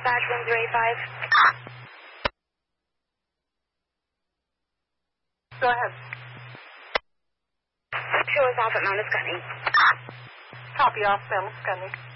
dispatch 1085. Go ahead. Show us off at Mount Ascutney. Copy off, Mount Ascutney.